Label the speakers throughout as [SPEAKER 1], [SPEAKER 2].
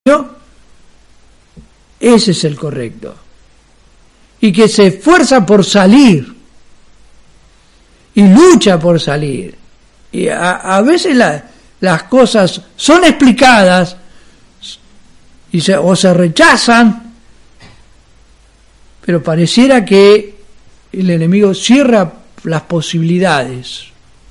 [SPEAKER 1] ese es el correcto. Y que se esfuerza por salir. Y lucha por salir. Y a veces las cosas son explicadas o se rechazan, pero pareciera que el enemigo cierra las posibilidades.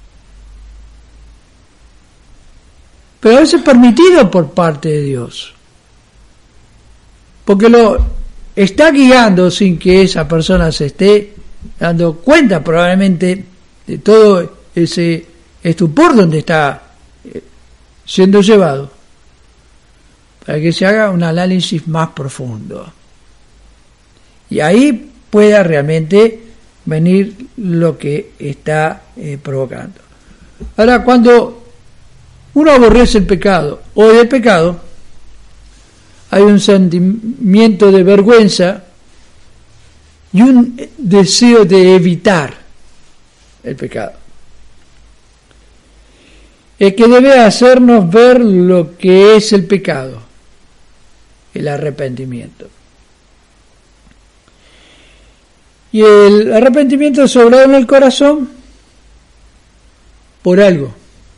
[SPEAKER 1] Pero a veces permitido por parte de Dios, porque lo está guiando sin que esa persona se esté dando cuenta probablemente de todo ese estupor donde está siendo llevado, para que se haga un análisis más profundo y ahí pueda realmente venir lo que está provocando. Ahora, cuando uno aborrece el pecado o del pecado, hay un sentimiento de vergüenza y un deseo de evitar el pecado, el que debe hacernos ver lo que es el pecado, el arrepentimiento. Y el arrepentimiento es obrado en el corazón por algo,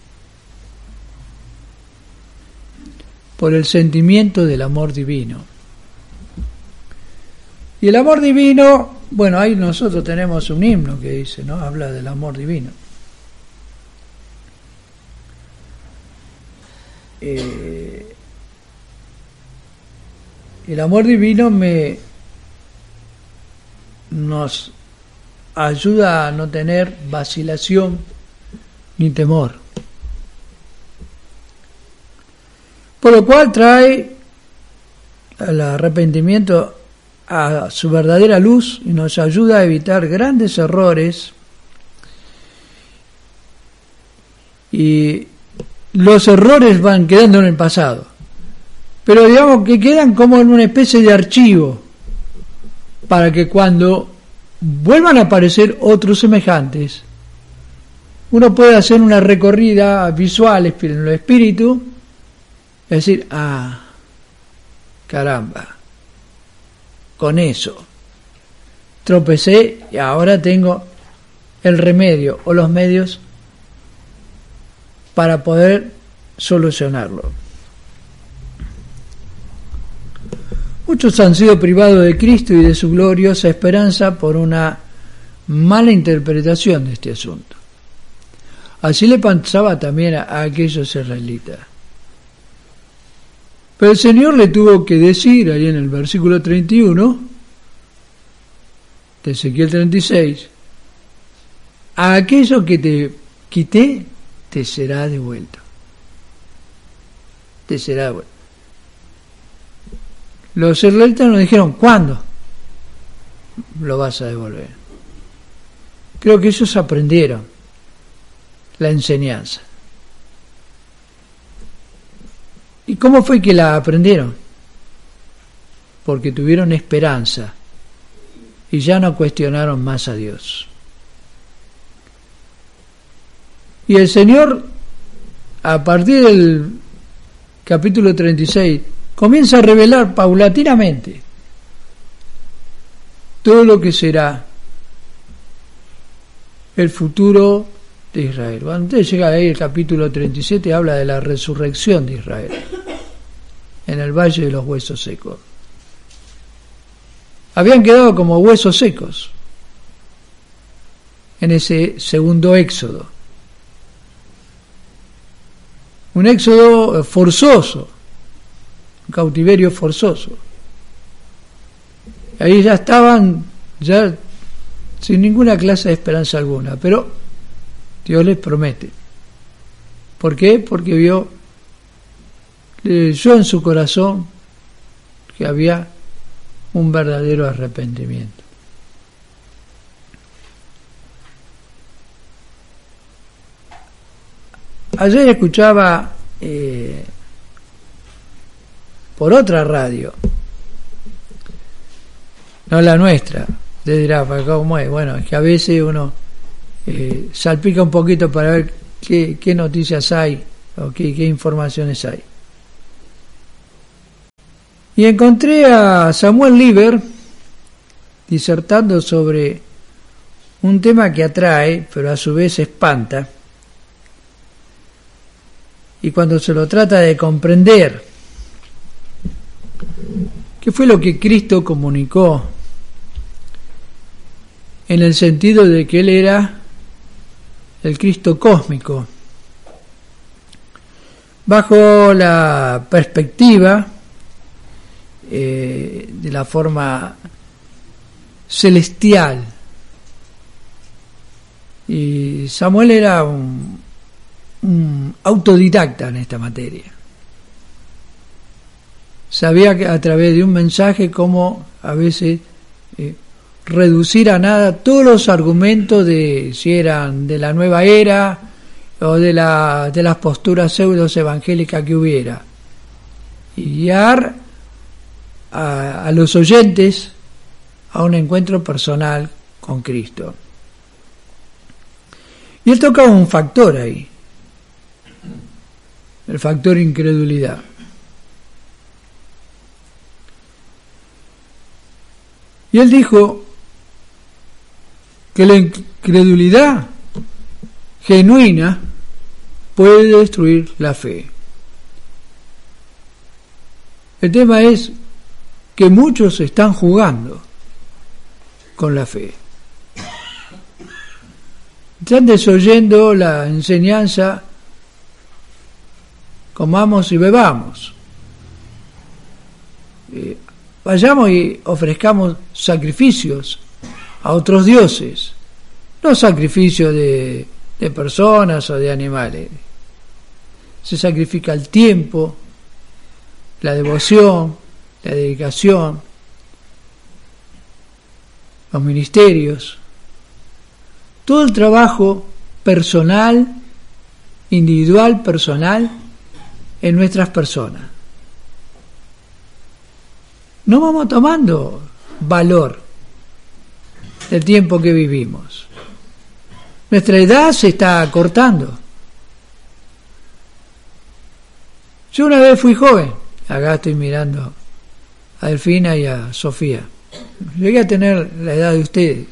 [SPEAKER 1] por el sentimiento del amor divino. Y el amor divino, bueno, ahí nosotros tenemos un himno que dice, ¿no? Habla del amor divino. El amor divino nos ayuda a no tener vacilación ni temor, por lo cual trae el arrepentimiento a su verdadera luz y nos ayuda a evitar grandes errores, y los errores van quedando en el pasado, pero digamos que quedan como en una especie de archivo para que cuando vuelvan a aparecer otros semejantes uno pueda hacer una recorrida visual en el espíritu y decir, caramba, con eso tropecé y ahora tengo el remedio o los medios para poder solucionarlo. Muchos han sido privados de Cristo y de su gloriosa esperanza por una mala interpretación de este asunto. Así le pasaba también a aquellos israelitas. Pero el Señor le tuvo que decir ahí en el versículo 31 de Ezequiel 36, a aquello que te quité te será devuelto. Te será devuelto. Los israelitas nos dijeron, ¿cuándo lo vas a devolver? Creo que ellos aprendieron la enseñanza. ¿Y cómo fue que la aprendieron? Porque tuvieron esperanza y ya no cuestionaron más a Dios. Y el Señor, a partir del capítulo 36, comienza a revelar paulatinamente todo lo que será el futuro de Israel. Cuando usted llega ahí, el capítulo 37 habla de la resurrección de Israel en el Valle de los Huesos Secos. Habían quedado como huesos secos en ese segundo éxodo. Un éxodo forzoso, un cautiverio forzoso. Ahí ya estaban, ya sin ninguna clase de esperanza alguna, pero Dios les promete. ¿Por qué? Porque leyó en su corazón que había un verdadero arrepentimiento. Ayer escuchaba por otra radio, no la nuestra. Usted dirá, ¿cómo es? Bueno, es que a veces uno salpica un poquito para ver qué noticias hay o qué informaciones hay. Y encontré a Samuel Lieber disertando sobre un tema que atrae, pero a su vez espanta. Y cuando se lo trata de comprender, ¿qué fue lo que Cristo comunicó? En el sentido de que Él era el Cristo cósmico, bajo la perspectiva de la forma celestial. Y Samuel era un autodidacta en esta materia. Sabía que a través de un mensaje cómo a veces reducir a nada todos los argumentos de si eran de la nueva era o de las posturas pseudos evangélicas que hubiera, y guiar a los oyentes a un encuentro personal con Cristo. Y él toca un factor ahí, el factor incredulidad. Y él dijo que la incredulidad genuina puede destruir la fe. El tema es que muchos están jugando con la fe. Están desoyendo la enseñanza: comamos y bebamos. Vayamos y ofrezcamos sacrificios a otros dioses, no sacrificios de personas o de animales. Se sacrifica el tiempo, la devoción, la dedicación, los ministerios, todo el trabajo personal, individual, personal, en nuestras personas. No vamos tomando valor del tiempo que vivimos. Nuestra edad se está acortando. Yo una vez fui joven, acá estoy mirando a Delfina y a Sofía. Llegué a tener la edad de ustedes.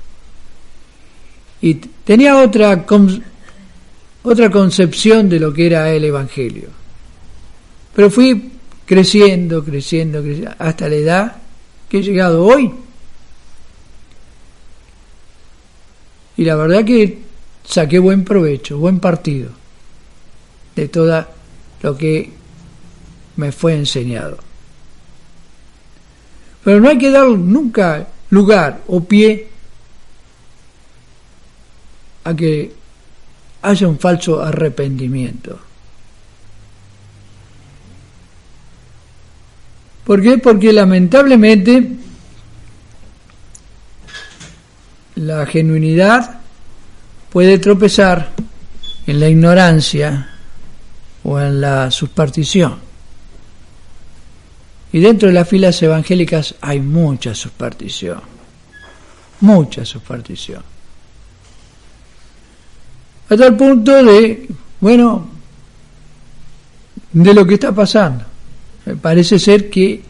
[SPEAKER 1] Y tenía otra concepción de lo que era el Evangelio. Pero fui creciendo, hasta la edad que he llegado hoy. Y la verdad que saqué buen provecho, buen partido de todo lo que me fue enseñado. Pero no hay que dar nunca lugar o pie a que haya un falso arrepentimiento. ¿Por qué? Porque lamentablemente la genuinidad puede tropezar en la ignorancia o en la superstición. Y dentro de las filas evangélicas hay mucha superstición. A tal punto de lo que está pasando. Parece ser que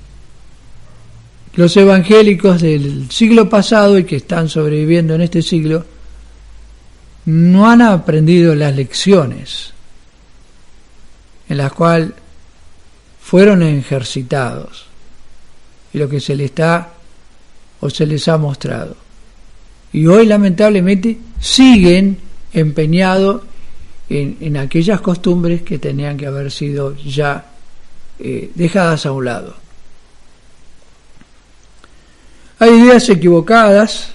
[SPEAKER 1] los evangélicos del siglo pasado y que están sobreviviendo en este siglo no han aprendido las lecciones en las cuales fueron ejercitados y lo que se les ha mostrado. Y hoy lamentablemente siguen empeñados en aquellas costumbres que tenían que haber sido ya dejadas a un lado. Hay ideas equivocadas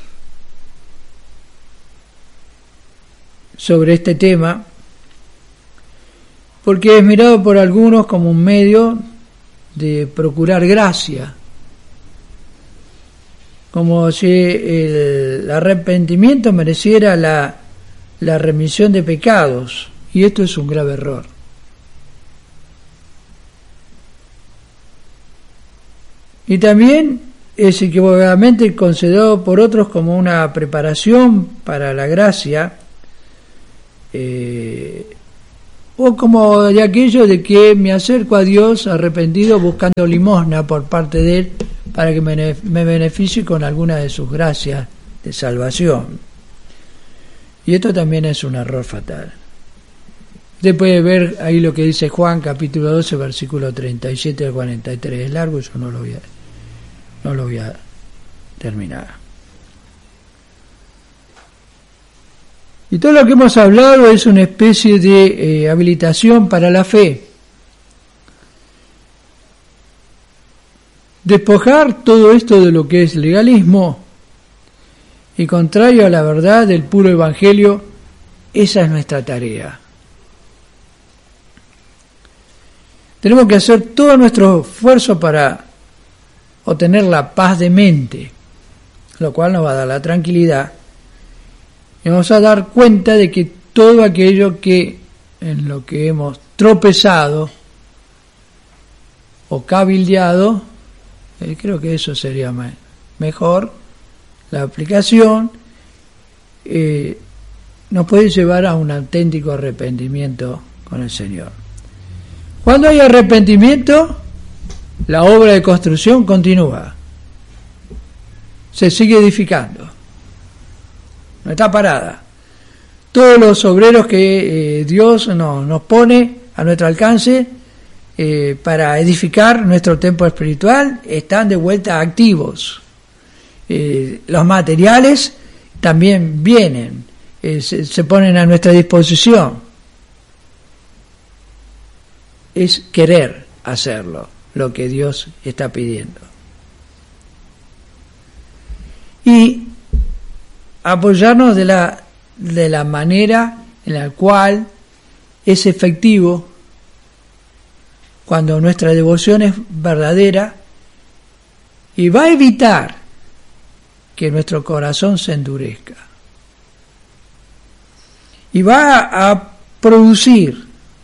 [SPEAKER 1] sobre este tema, porque es mirado por algunos como un medio de procurar gracia, como si el arrepentimiento mereciera la remisión de pecados, y esto es un grave error. Y también es equivocadamente considerado por otros como una preparación para la gracia, o como de aquello de que me acerco a Dios arrepentido buscando limosna por parte de Él para que me beneficie con alguna de sus gracias de salvación. Y esto también es un error fatal. Usted puede ver ahí lo que dice Juan, capítulo 12, versículo 37 al 43. Es largo, yo no lo voy a terminar. Y todo lo que hemos hablado es una especie de habilitación para la fe. Despojar todo esto de lo que es legalismo y contrario a la verdad del puro evangelio, esa es nuestra tarea. Tenemos que hacer todo nuestro esfuerzo para obtener la paz de mente, lo cual nos va a dar la tranquilidad. Y vamos a dar cuenta de que todo aquello que en lo que hemos tropezado o cabildeado, creo que eso sería mejor, la aplicación, nos puede llevar a un auténtico arrepentimiento con el Señor. Cuando hay arrepentimiento, la obra de construcción continúa, se sigue edificando, no está parada. Todos los obreros que Dios nos pone a nuestro alcance para edificar nuestro templo espiritual están de vuelta activos. Los materiales también vienen, se ponen a nuestra disposición. Es querer hacerlo, lo que Dios está pidiendo. Y apoyarnos de la manera en la cual es efectivo cuando nuestra devoción es verdadera y va a evitar que nuestro corazón se endurezca. Y va a producir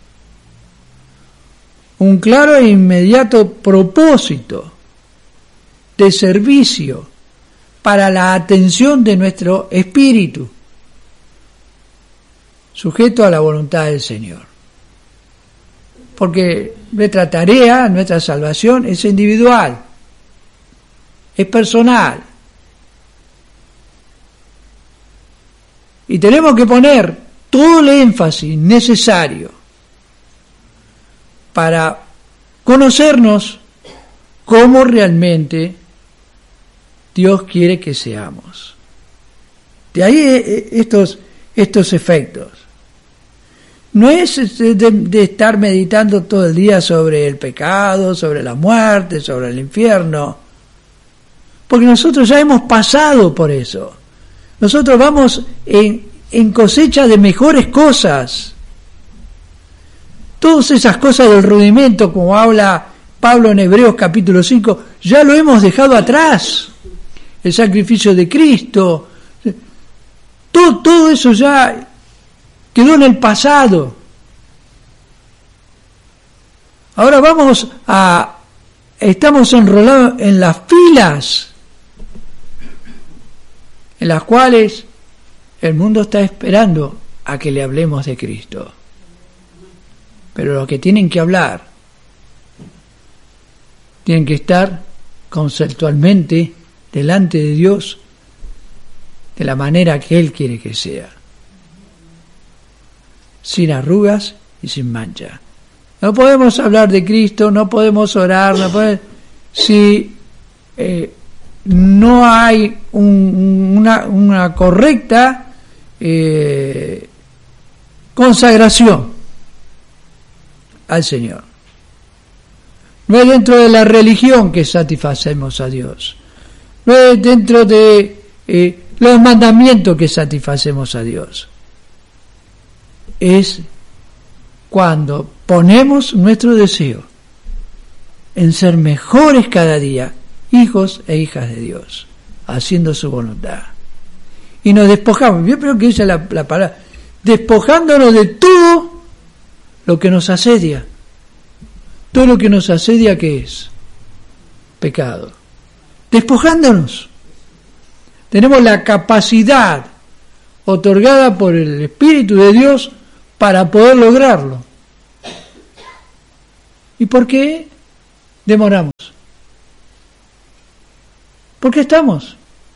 [SPEAKER 1] un claro e inmediato propósito de servicio para la atención de nuestro espíritu, sujeto a la voluntad del Señor. Porque nuestra tarea, nuestra salvación es individual, es personal. Y tenemos que poner todo el énfasis necesario para conocernos cómo realmente Dios quiere que seamos. De ahí estos efectos. No es de estar meditando todo el día sobre el pecado, sobre la muerte, sobre el infierno, porque nosotros ya hemos pasado por eso. Nosotros vamos en cosecha de mejores cosas. Todas esas cosas del rudimento, como habla Pablo en Hebreos capítulo 5, ya lo hemos dejado atrás. El sacrificio de Cristo, todo eso ya quedó en el pasado. Ahora estamos enrolados en las filas en las cuales el mundo está esperando a que le hablemos de Cristo. Pero los que tienen que hablar tienen que estar conceptualmente delante de Dios de la manera que Él quiere que sea, sin arrugas y sin mancha. No podemos hablar de Cristo, no podemos orar, si no hay una correcta consagración al Señor. No es dentro de la religión que satisfacemos a Dios. No es dentro de los mandamientos que satisfacemos a Dios. Es cuando ponemos nuestro deseo en ser mejores cada día, hijos e hijas de Dios, haciendo su voluntad. Y nos despojamos, yo creo que esa es la palabra, despojándonos de todo lo que nos asedia. Todo lo que nos asedia, ¿qué es? Pecado. Despojándonos. Tenemos la capacidad otorgada por el Espíritu de Dios para poder lograrlo. ¿Y por qué demoramos? ¿Por qué estamos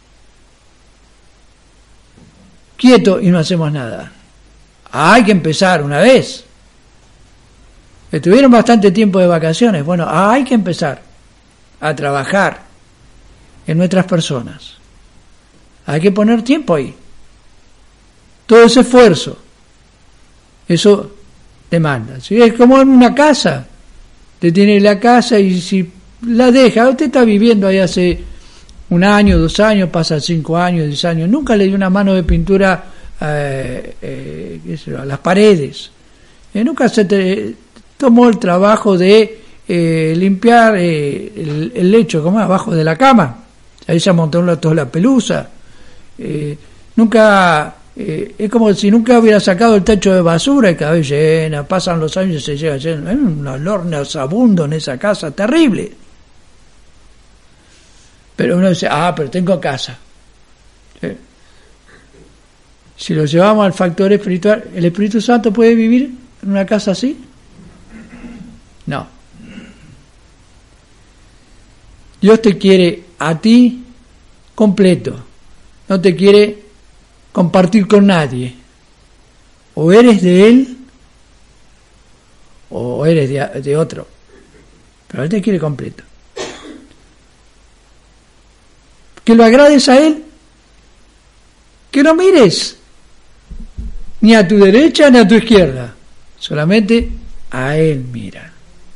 [SPEAKER 1] quietos y no hacemos nada? Hay que empezar una vez. Estuvieron bastante tiempo de vacaciones. Bueno, hay que empezar a trabajar en nuestras personas. Hay que poner tiempo ahí. Todo ese esfuerzo, eso demanda. ¿Sí? Es como en una casa. Usted tiene la casa y si la deja, usted está viviendo ahí hace 1 año, 2 años, pasa 5 años, 10 años. Nunca le dio una mano de pintura a las paredes. Nunca se tomó el trabajo de limpiar el lecho, como abajo de la cama. Ahí se amontó toda la pelusa. Nunca, es como si nunca hubiera sacado el tacho de basura y cada vez llena, pasan los años y se llega lleno. Hay un olor nauseabundo en esa casa, terrible. Pero uno dice, pero tengo casa. Si lo llevamos al factor espiritual, ¿el Espíritu Santo puede vivir en una casa así? No. Dios te quiere a ti completo. No te quiere compartir con nadie. O eres de Él o eres de otro. Pero Él te quiere completo. Que lo agrades a Él. Que no mires ni a tu derecha ni a tu izquierda. Solamente a Él mira.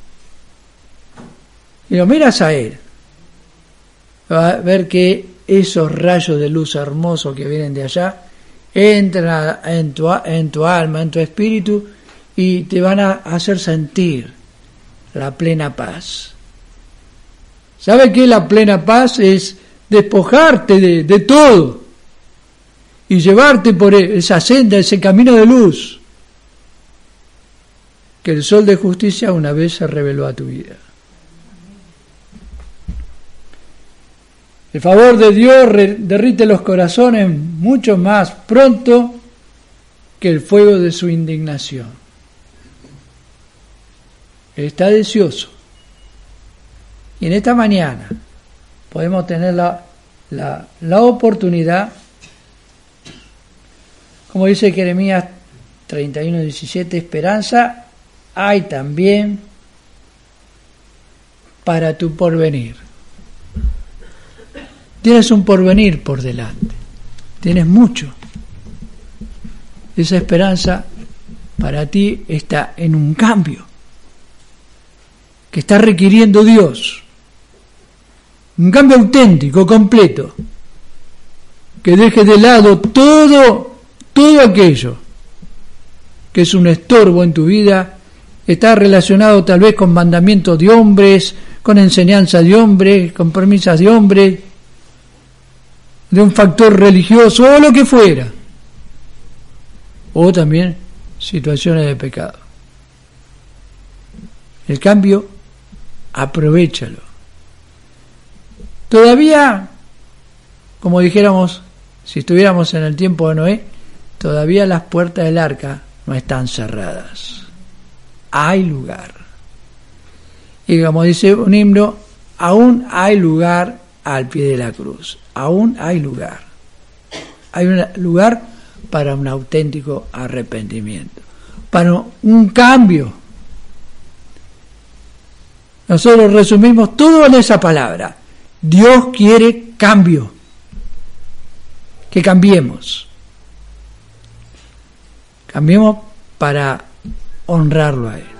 [SPEAKER 1] Y lo miras a Él. Va a ver que esos rayos de luz hermosos que vienen de allá entran en tu alma, en tu espíritu, y te van a hacer sentir la plena paz. ¿Sabe qué? La plena paz es despojarte de todo y llevarte por esa senda, ese camino de luz que el sol de justicia una vez se reveló a tu vida. El favor de Dios derrite los corazones mucho más pronto que el fuego de su indignación. Él está deseoso. Y en esta mañana podemos tener la oportunidad, como dice Jeremías 31:17, esperanza hay también para tu porvenir. Tienes un porvenir por delante, tienes mucho. Esa esperanza para ti está en un cambio que está requiriendo Dios, un cambio auténtico, completo, que deje de lado todo aquello que es un estorbo en tu vida, está relacionado tal vez con mandamientos de hombres, con enseñanza de hombres, con premisas de hombres, de un factor religioso o lo que fuera, o también situaciones de pecado. El cambio, aprovéchalo. Todavía, como dijéramos, si estuviéramos en el tiempo de Noé, todavía las puertas del arca no están cerradas. Hay lugar. Y como dice un himno, aún hay lugar al pie de la cruz. Aún hay lugar. Hay un lugar para un auténtico arrepentimiento, para un cambio. Nosotros resumimos todo en esa palabra. Dios quiere cambio. Que cambiemos. Cambiemos para honrarlo a Él.